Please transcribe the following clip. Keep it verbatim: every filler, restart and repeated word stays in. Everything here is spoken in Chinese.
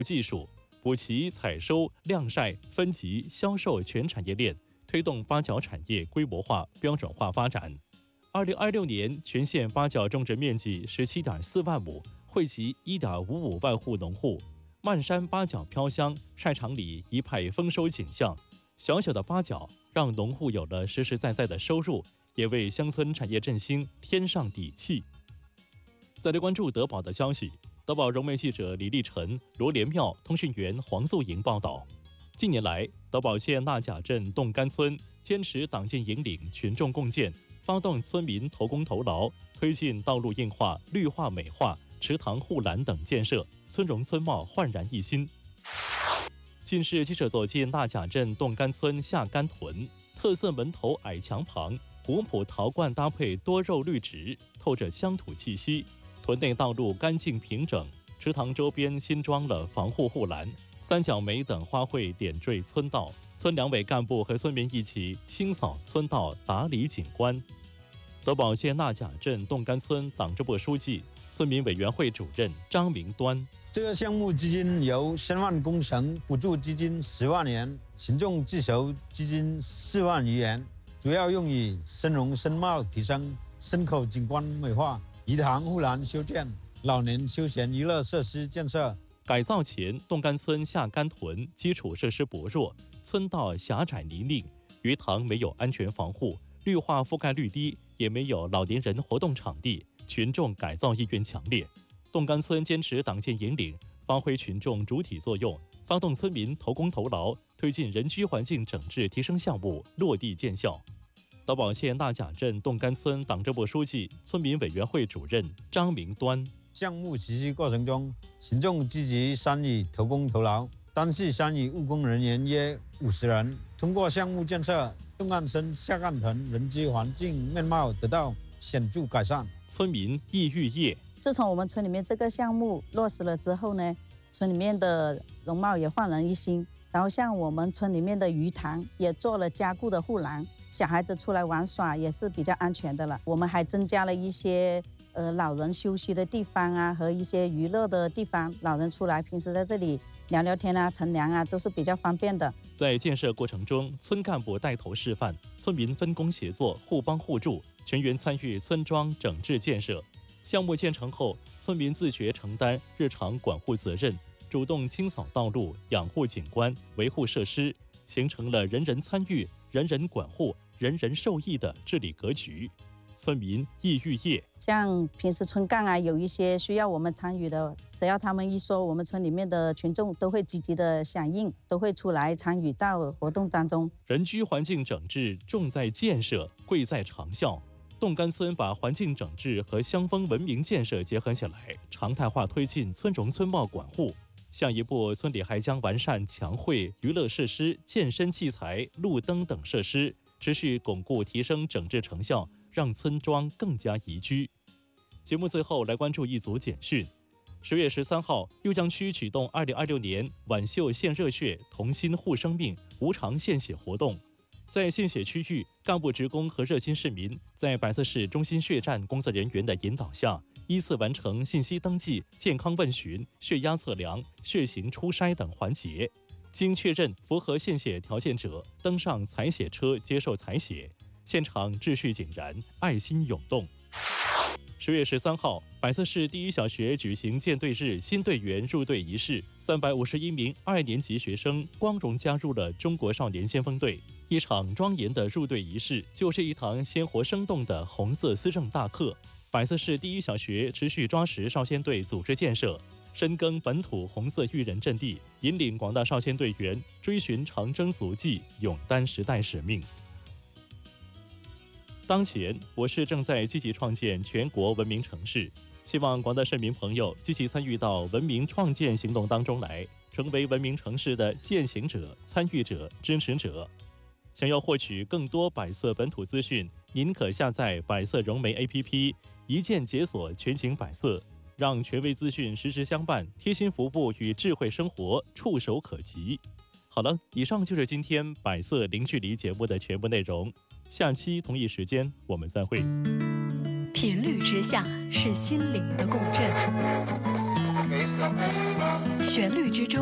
技术，补齐采收、晾晒、分级、销售全产业链，推动八角产业规模化、标准化发展。二零二六年，全县八角种植面积十七点四万亩，惠及一点五五万户农户。漫山八角飘香，菜场里一派丰收景象。小小的八角让农户有了实实在在的收入，也为乡村产业振兴添上底气。再来关注德保的消息。德保融媒记者李立晨、罗连妙、通讯员黄素莹报道。近年来，德保县纳甲镇洞干村坚持党建引领、群众共建，发动村民投工投劳，推进道路硬化、绿化美化、池塘护栏等建设，村容村貌焕然一新。近日，记者走进纳甲镇洞干村下干屯，特色门头矮墙旁，古朴陶罐搭配多肉绿植，透着乡土气息。屯内道路干净平整，池塘周边新装了防护护栏，三角梅等花卉点缀村道。村两委干部和村民一起清扫村道，打理景观。德保县纳甲镇洞干村党支部书记、村民委员会主任张明端。 这个项目基金由申万工程补助基金十万元，群众自筹基金四万余元，主要用于村容村貌提升、村口景观美化、鱼塘护栏修建、老年休闲娱乐设施建设。 改造前，洞干村下干屯基础设施薄弱，村道狭窄泥泞，鱼塘没有安全防护，绿化覆盖率低，也没有老年人活动场地，群众改造意愿强烈。洞干村坚持党建引领，发挥群众主体作用，发动村民投工投劳，推进人居环境整治提升项目落地见效。德保县纳甲镇洞干村党支部书记、村民委员会主任张明端。 项目实施过程中，群众积极参与投工投劳，单次参与务工人员约五十人。通过项目建设，洞干村下干屯人居环境面貌得到显著改善。 村民易育业。 自从我们村里面这个项目落实了之后呢，村里面的容貌也焕然一新。然后像我们村里面的鱼塘也做了加固的护栏，小孩子出来玩耍也是比较安全的了。我们还增加了一些呃老人休息的地方啊，和一些娱乐的地方，老人出来平时在这里聊聊天啊、乘凉啊，都是比较方便的。 在建设过程中，村干部带头示范，村民分工协作、互帮互助，全员参与村庄整治建设。项目建成后，村民自觉承担日常管护责任，主动清扫道路、养护景观、维护设施，形成了人人参与、人人管护、人人受益的治理格局。村民易育业， 像平时村干啊，有一些需要我们参与的，只要他们一说，我们村里面的群众都会积极的响应，都会出来参与到活动当中。 人居环境整治重在建设，贵在长效。洞干村把环境整治和乡风文明建设结合起来，常态化推进村容村貌管护。下一步，村里还将完善墙绘、娱乐设施、健身器材、路灯等设施，持续巩固提升整治成效，让村庄更加宜居。节目最后来关注一组简讯。十月十三号，邺江区启动二零二六年挽救献热血、同心护生命无偿献血活动。在献血区域，干部职工和热心市民在百色市中心血站工作人员的引导下，依次完成信息登记、健康问询、血压测量、血型初筛等环节。经确认符合献血条件者，登上采血车接受采血。现场秩序井然，爱心涌动。十月十三号，百色市第一小学举行建队日新队员入队仪式，三百五十一名二年级学生光荣加入了中国少年先锋队。一场庄严的入队仪式，就是一堂鲜活生动的红色思政大课。百色市第一小学持续抓实少先队组织建设，深耕本土红色育人阵地，引领广大少先队员追寻长征足迹，勇担时代使命。当前，我市正在积极创建全国文明城市，希望广大市民朋友积极参与到文明创建行动当中来，成为文明城市的践行者、参与者、支持者。想要获取更多百色本土资讯，您可下载百色融媒 A P P， 一键解锁全景百色，让权威资讯实时相伴，贴心服务与智慧生活触手可及。好了，以上就是今天百色零距离节目的全部内容。下期同一时间我们再会。 频率之下是心灵的共振。 旋律之中。